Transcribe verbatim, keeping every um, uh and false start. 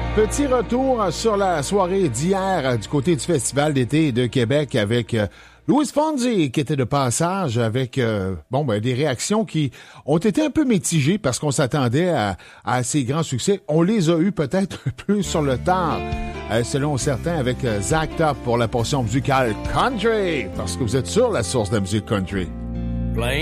Petit retour sur la soirée d'hier du côté du Festival d'été de Québec avec euh, Louis Fonzi qui était de passage avec euh, bon ben des réactions qui ont été un peu mitigées parce qu'on s'attendait à, à ces grands succès. On les a eus peut-être un peu sur le tard, euh, selon certains, avec euh, Zach Top pour la portion musicale country, parce que vous êtes sur la source de la musique country. Plein